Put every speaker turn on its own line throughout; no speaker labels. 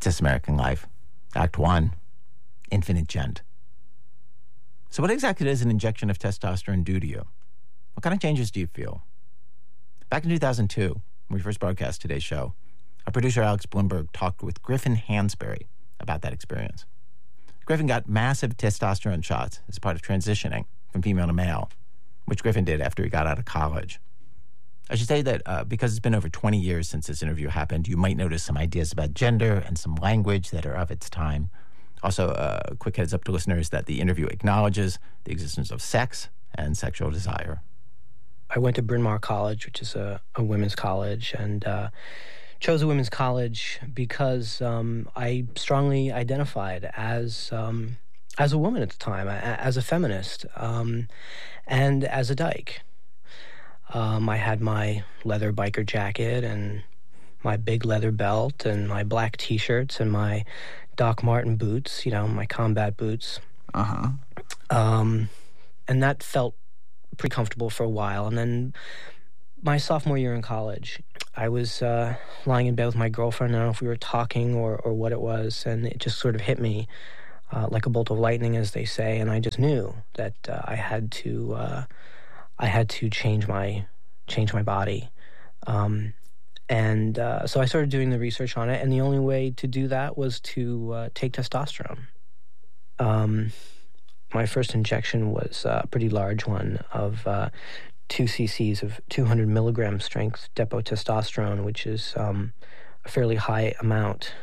This American Life. Act 1, Infinite Gent. So what exactly does an injection of testosterone do to you? What kind of changes do you feel? Back in 2002, when we first broadcast today's show, our producer Alex Bloomberg talked with Griffin Hansberry about that experience. Griffin got massive testosterone shots as part of transitioning from female to male, which Griffin did after he got out of college. I should say that because it's been over 20 years since this interview happened, you might notice some ideas about gender and some language that are of its time. Also, a quick heads up to listeners that the interview acknowledges the existence of sex and sexual desire.
I went to Bryn Mawr College, which is a women's college, and chose a women's college because I strongly identified as a woman at the time, as a feminist, and as a dyke. I had my leather biker jacket and my big leather belt and my black T-shirts and my Doc Marten boots, my combat boots. And that felt pretty comfortable for a while. And then my sophomore year in college, I was lying in bed with my girlfriend. I don't know if we were talking or what it was, and it just sort of hit me like a bolt of lightning, as they say. And I just knew that I had to change my body. So I started doing the research on it, and the only way to do that was to take testosterone. My first injection was a pretty large one of 2 cc's of 200 milligram strength depo-testosterone, which is a fairly high amount.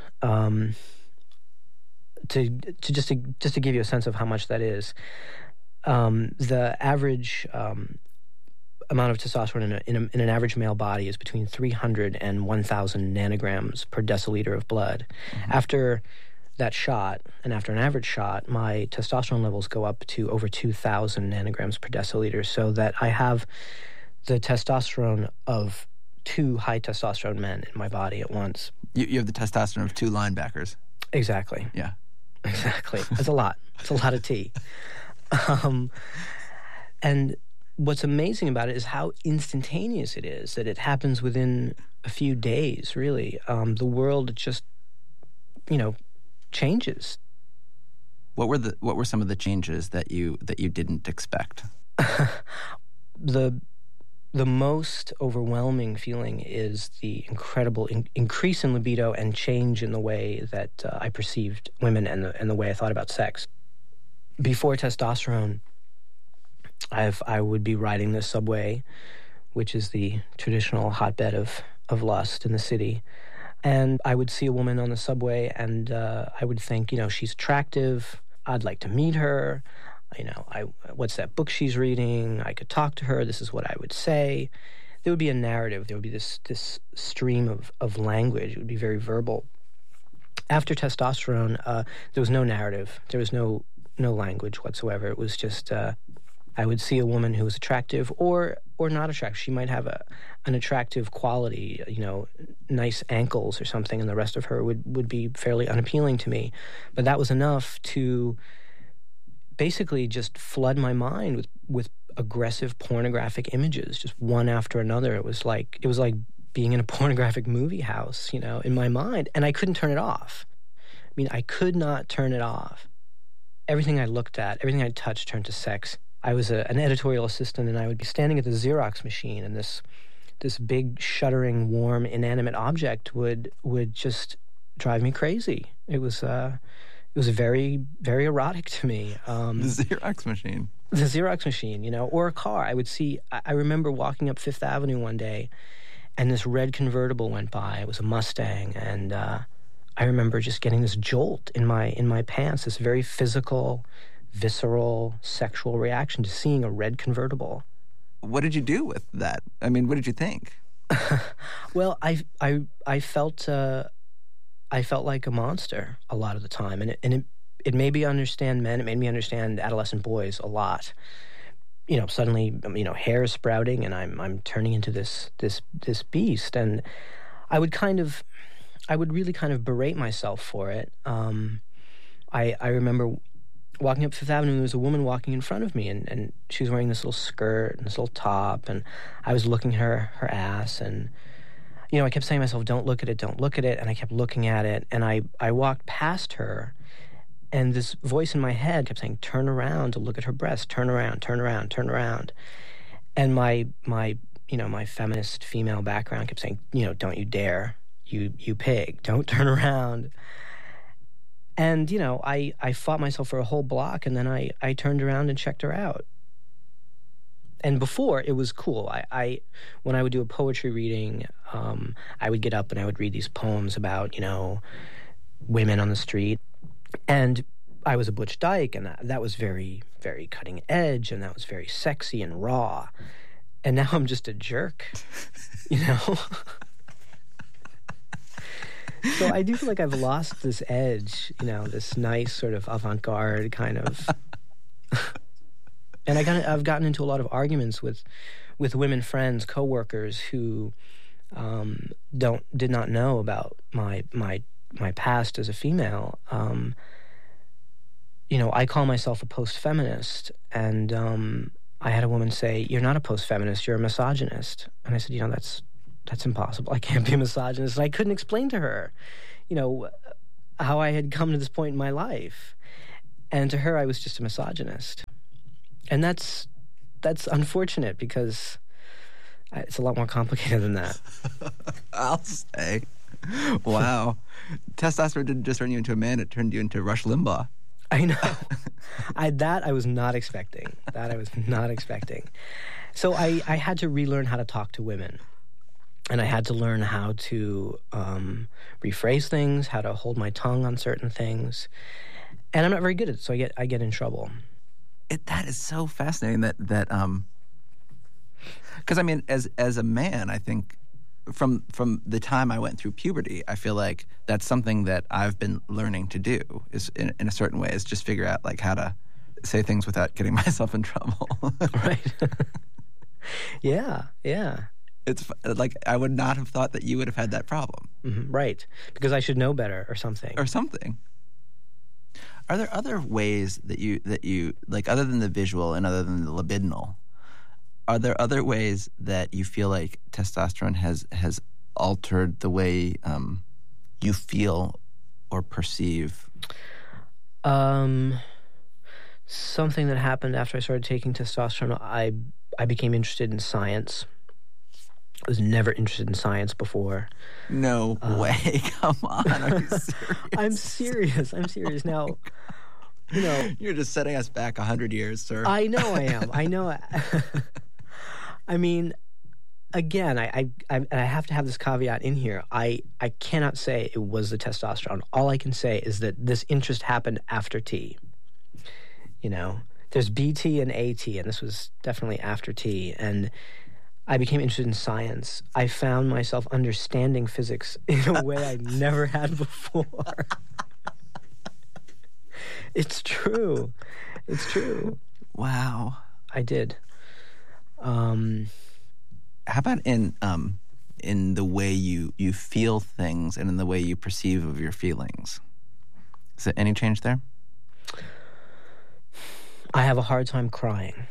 Just to give you a sense of how much that is, the average amount of testosterone in an average male body is between 300 and 1,000 nanograms per deciliter of blood. Mm-hmm. After that shot, and after an average shot, my testosterone levels go up to over 2,000 nanograms per deciliter, so that I have the testosterone of 2 high testosterone men in my body at once.
You have the testosterone of 2 linebackers.
Exactly.
Yeah.
Exactly. That's a lot. It's a lot of tea. And what's amazing about it is how instantaneous it is, that it happens within a few days, really. The world just, changes.
What were some of the changes that you didn't expect?
The most overwhelming feeling is the incredible increase in libido and change in the way that I perceived women and the way I thought about sex. Before testosterone, I would be riding the subway, which is the traditional hotbed of lust in the city. And I would see a woman on the subway, and I would think, she's attractive. I'd like to meet her. What's that book she's reading? I could talk to her. This is what I would say. There would be a narrative. There would be this stream of language. It would be very verbal. After testosterone, there was no narrative. There was no language whatsoever. It was just I would see a woman who was attractive or not attractive. She might have an attractive quality, nice ankles or something, and the rest of her would be fairly unappealing to me. But that was enough to basically just flood my mind with aggressive pornographic images, just one after another. It was like being in a pornographic movie house, in my mind, and I couldn't turn it off. I could not turn it off. Everything I looked at, everything I touched turned to sex. I was an editorial assistant, and I would be standing at the Xerox machine, and this big, shuddering, warm, inanimate object would just drive me crazy. It was very, very erotic to me.
The Xerox machine.
The Xerox machine, or a car. I remember walking up Fifth Avenue one day, and this red convertible went by. It was a Mustang, and I remember just getting this jolt in my pants, this very physical, visceral, sexual reaction to seeing a red convertible.
What did you do with that? What did you think?
Well, I felt like a monster a lot of the time, and it made me understand men. It made me understand adolescent boys a lot. Suddenly, hair is sprouting, and I'm turning into this beast, and I would really kind of berate myself for it. I remember walking up Fifth Avenue, and there was a woman walking in front of me, and she was wearing this little skirt and this little top, and I was looking at her ass, and I kept saying to myself, don't look at it, don't look at it. And I kept looking at it. And I walked past her, and this voice in my head kept saying, turn around to look at her breast, turn around, turn around, turn around. And my feminist female background kept saying, don't you dare, you pig, don't turn around. And, I fought myself for a whole block, and then I turned around and checked her out. And before, it was cool. When I would do a poetry reading, I would get up and I would read these poems about, women on the street. And I was a Butch Dyke, and that was very, very cutting edge, and that was very sexy and raw. And now I'm just a jerk, So I do feel like I've lost this edge, this nice sort of avant-garde kind of... And I've gotten into a lot of arguments with women friends, coworkers who did not know about my past as a female. I call myself a post-feminist, and I had a woman say, "You're not a post-feminist, you're a misogynist." And I said, that's impossible. I can't be a misogynist. And I couldn't explain to her, how I had come to this point in my life. And to her, I was just a misogynist. And that's unfortunate, because it's a lot more complicated than that.
I'll say. Wow. Testosterone didn't just turn you into a man, it turned you into Rush Limbaugh.
I know. I was not expecting. So I had to relearn how to talk to women. And I had to learn how to rephrase things, how to hold my tongue on certain things. And I'm not very good at it, so I get in trouble.
That is so fascinating that because I mean, as a man, I think from the time I went through puberty, I feel like that's something that I've been learning to do, is in a certain way, is just figure out like how to say things without getting myself in trouble.
Right. Yeah.
It's like I would not have thought that you would have had that problem.
Mm-hmm. Right, because I should know better or something.
Are there other ways that you like, other than the visual and other than the libidinal, are there other ways that you feel like testosterone has altered the way you feel or perceive?
Something that happened after I started taking testosterone, I became interested in science. I was never interested in science before.
No way. Come on. Are you serious?
I'm serious. Now,
You're just setting us back 100 years, sir.
I know I am. I know. I mean, again, I have to have this caveat in here. I cannot say it was the testosterone. All I can say is that this interest happened after T. There's BT and AT, and this was definitely after T. And I became interested in science. I found myself understanding physics in a way I never had before. It's true.
Wow.
I did.
How about in the way you feel things and in the way you perceive of your feelings? Is there any change there?
I have a hard time crying.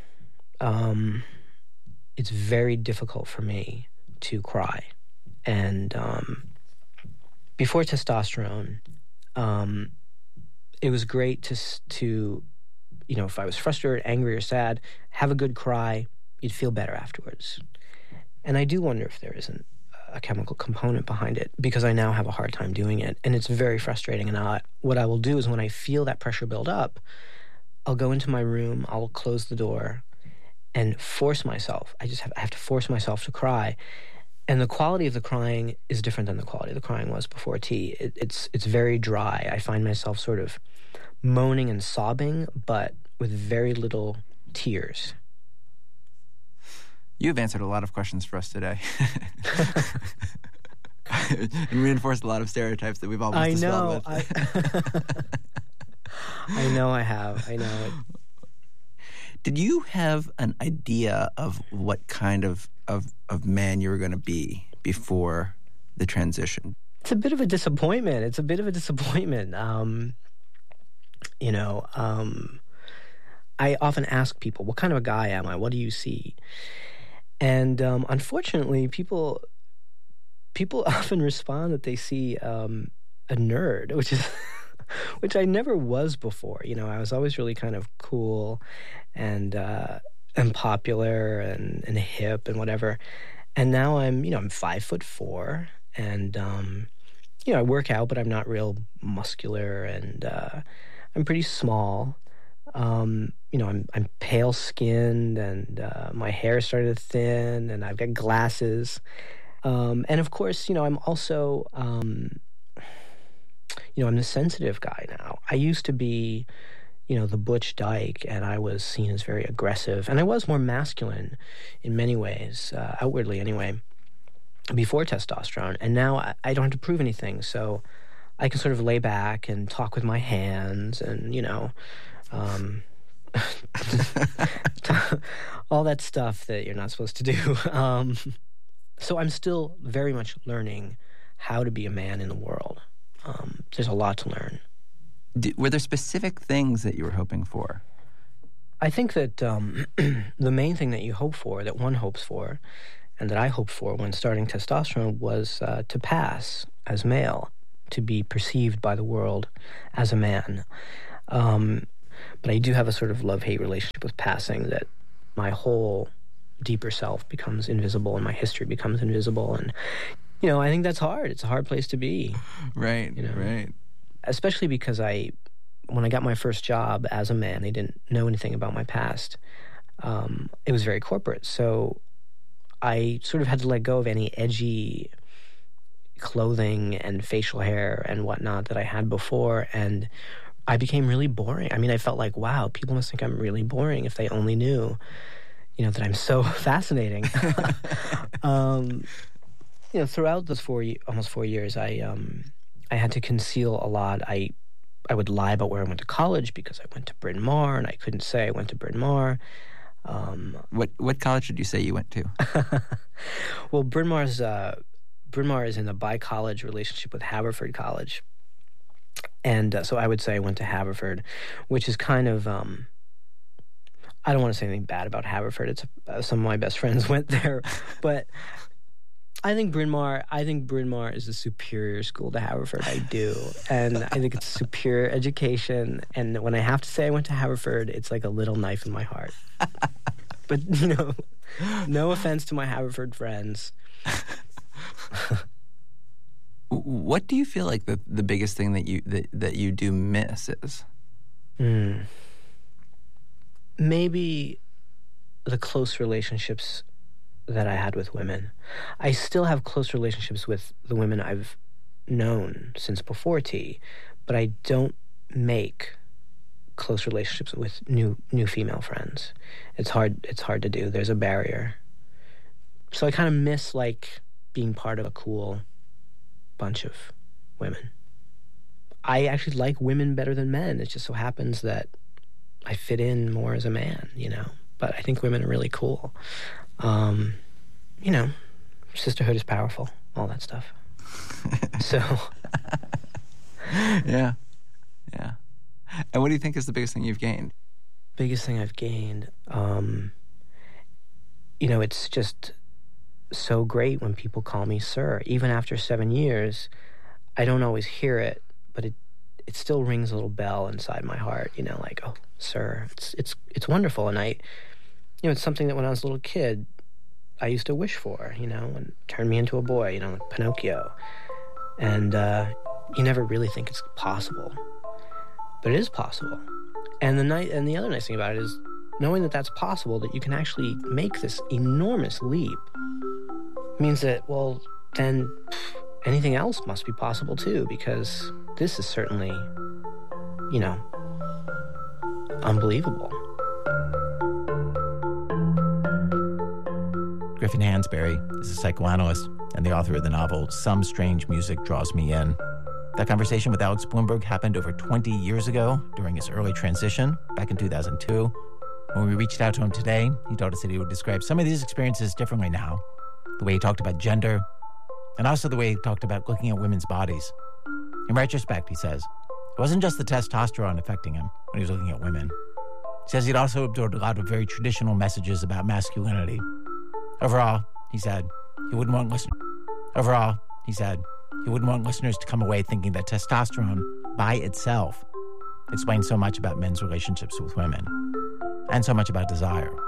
It's very difficult for me to cry. And before testosterone, it was great to if I was frustrated, angry, or sad, have a good cry, you'd feel better afterwards. And I do wonder if there isn't a chemical component behind it, because I now have a hard time doing it. And it's very frustrating. And what I will do is, when I feel that pressure build up, I'll go into my room, I'll close the door, and force myself. I have to force myself to cry. And the quality of the crying is different than the quality of the crying was before T. It's very dry. I find myself sort of moaning and sobbing, but with very little tears.
You've answered a lot of questions for us today. And reinforced a lot of stereotypes that we've almost dispelled with.
I know I have. I know it.
Did you have an idea of what kind of man you were going to be before the transition?
It's a bit of a disappointment. I often ask people, what kind of a guy am I? What do you see? And unfortunately, people people often respond that they see a nerd, which I never was before. I was always really kind of cool and popular and hip and whatever. And now I'm 5'4", and I work out, but I'm not real muscular, and I'm pretty small. I'm pale skinned, and my hair started to thin, and I've got glasses. And of course, I'm also, I'm the sensitive guy now. I used to be, the butch dyke, and I was seen as very aggressive, and I was more masculine in many ways, outwardly anyway, before testosterone. And now I don't have to prove anything, so I can sort of lay back and talk with my hands, and all that stuff that you're not supposed to do. So I'm still very much learning how to be a man in the world. There's a lot to learn.
Were there specific things that you were hoping for?
I think that the main thing that you hope for, that one hopes for, and that I hoped for when starting testosterone, was to pass as male, to be perceived by the world as a man. But I do have a sort of love-hate relationship with passing, that my whole deeper self becomes invisible and my history becomes invisible. And, I think that's hard. It's a hard place to be.
Right, right.
Especially because when I got my first job as a man, they didn't know anything about my past. It was very corporate. So I sort of had to let go of any edgy clothing and facial hair and whatnot that I had before, and I became really boring. I mean, I felt like, wow, people must think I'm really boring if they only knew, that I'm so fascinating. Throughout those almost 4 years, I had to conceal a lot. I would lie about where I went to college because I went to Bryn Mawr, and I couldn't say I went to Bryn Mawr.
What college did you say you went to?
Well, Bryn Mawr is in a bi-college relationship with Haverford College. And so I would say I went to Haverford, which is kind of, I don't want to say anything bad about Haverford. It's some of my best friends went there. But I think Bryn Mawr is a superior school to Haverford. I do. And I think it's superior education. And when I have to say I went to Haverford, it's like a little knife in my heart. But, no offense to my Haverford friends.
What do you feel like the biggest thing that you do miss is?
Maybe the close relationships that I had with women. I still have close relationships with the women I've known since before T, but I don't make close relationships with new female friends. It's hard to do. There's a barrier. So I kind of miss being part of a cool bunch of women. I actually like women better than men. It just so happens that I fit in more as a man, But I think women are really cool. Sisterhood is powerful, all that stuff. So.
Yeah. And what do you think is the biggest thing you've gained?
Biggest thing I've gained? It's just so great when people call me sir. Even after 7 years, I don't always hear it, but it still rings a little bell inside my heart, oh, sir. It's wonderful. And it's something that when I was a little kid, I used to wish for, and turn me into a boy, like Pinocchio. And you never really think it's possible. But it is possible. And the other nice thing about it is knowing that that's possible, that you can actually make this enormous leap, means that, well, then anything else must be possible too, because this is certainly, unbelievable.
Griffin Hansberry is a psychoanalyst and the author of the novel Some Strange Music Draws Me In. That conversation with Alex Blumberg happened over 20 years ago during his early transition back in 2002. When we reached out to him today, he told us that he would describe some of these experiences differently now. The way he talked about gender, and also the way he talked about looking at women's bodies. In retrospect, he says, it wasn't just the testosterone affecting him when he was looking at women. He says he'd also absorbed a lot of very traditional messages about masculinity. Overall, he said, he wouldn't want to listen. Overall, he said, he wouldn't want listeners to come away thinking that testosterone by itself explains so much about men's relationships with women and so much about desire.